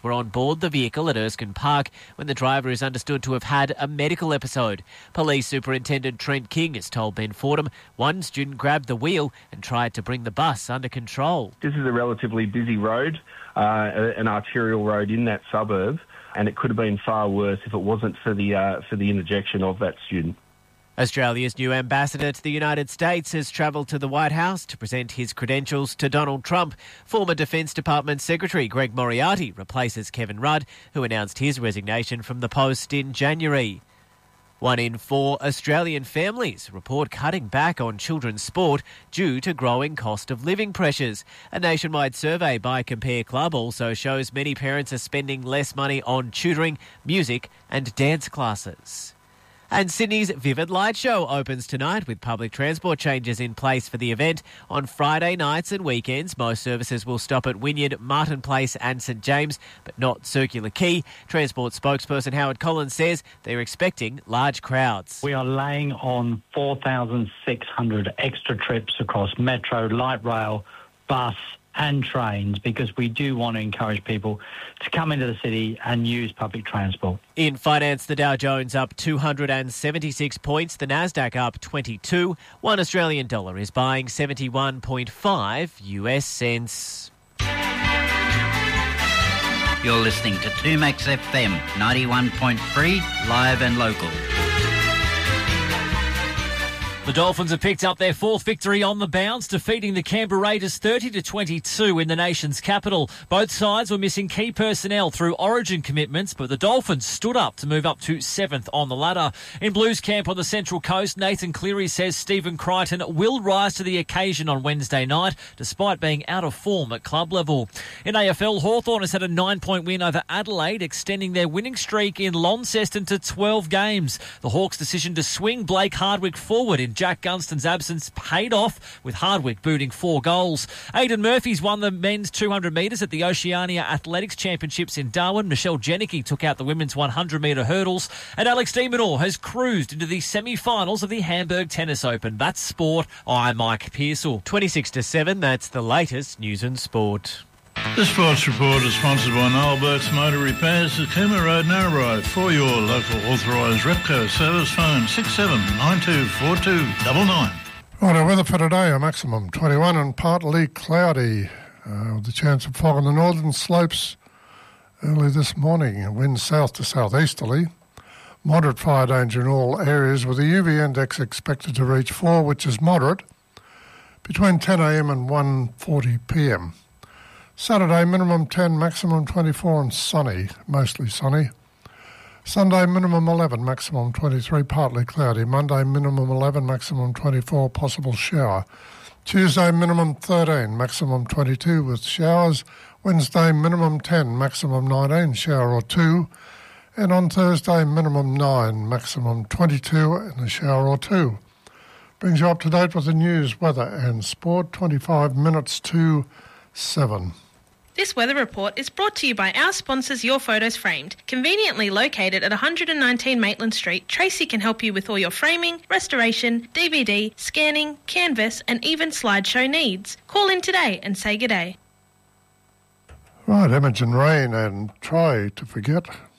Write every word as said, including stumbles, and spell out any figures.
were on board the vehicle at Erskine Park when the driver is understood to have had a medical episode. Police Superintendent Trent King has told Ben Fordham one student grabbed the wheel and tried to bring the bus under control. This is a relatively busy road, uh, an arterial road in that suburb, and it could have been far worse if it wasn't for the uh, for the interjection of that student. Australia's new ambassador to the United States has travelled to the White House to present his credentials to Donald Trump. Former Defence Department Secretary Greg Moriarty replaces Kevin Rudd, who announced his resignation from the post in January. One in four Australian families report cutting back on children's sport due to growing cost of living pressures. A nationwide survey by Compare Club also shows many parents are spending less money on tutoring, music and dance classes. And Sydney's Vivid Light Show opens tonight with public transport changes in place for the event. On Friday nights and weekends, most services will stop at Wynyard, Martin Place and St James, but not Circular Quay. Transport spokesperson Howard Collins says they're expecting large crowds. We are laying on four thousand six hundred extra trips across metro, light rail, bus and trains because we do want to encourage people to come into the city and use public transport. In finance, the Dow Jones up two hundred seventy-six points, the Nasdaq up twenty-two. One Australian dollar is buying seventy-one point five U S cents. You're listening to two Max F M, ninety-one point three, live and local. The Dolphins have picked up their fourth victory on the bounce, defeating the Canberra Raiders thirty to twenty-two in the nation's capital. Both sides were missing key personnel through origin commitments, but the Dolphins stood up to move up to seventh on the ladder. In Blues camp on the Central Coast, Nathan Cleary says Stephen Crichton will rise to the occasion on Wednesday night, despite being out of form at club level. In A F L, Hawthorn has had a nine-point win over Adelaide, extending their winning streak in Launceston to twelve games. The Hawks' decision to swing Blake Hardwick forward in Jack Gunston's absence paid off, with Hardwick booting four goals. Aidan Murphy's won the men's two hundred metres at the Oceania Athletics Championships in Darwin. Michelle Janicki took out the women's one hundred metre hurdles. And Alex de Minaur has cruised into the semi-finals of the Hamburg Tennis Open. That's sport. I'm Mike Pearsall. twenty-six to seven, that's the latest news and sport. The Sports Report is sponsored by Noel Burke's Motor Repairs at Cooma Road, Narrabri. For your local authorised Repco service, phone six seven nine two four two nine nine. Right, our weather for today, a maximum twenty-one and partly cloudy, uh, with the chance of fog on the northern slopes early this morning. Wind south to southeasterly. Moderate fire danger in all areas, with the U V index expected to reach four, which is moderate, between ten a m and one forty p m. Saturday, minimum ten, maximum twenty-four and sunny, mostly sunny. Sunday, minimum eleven, maximum twenty-three, partly cloudy. Monday, minimum eleven, maximum twenty-four, possible shower. Tuesday, minimum thirteen, maximum twenty-two with showers. Wednesday, minimum ten, maximum nineteen, shower or two. And on Thursday, minimum nine, maximum twenty-two and a shower or two. Brings you up to date with the news, weather and sport, twenty-five minutes to seven. This weather report is brought to you by our sponsors Your Photos Framed. Conveniently located at one nineteen Maitland Street, Tracy can help you with all your framing, restoration, D V D, scanning, canvas and even slideshow needs. Call in today and say good day. Right, Imogen Rain and Try to Forget.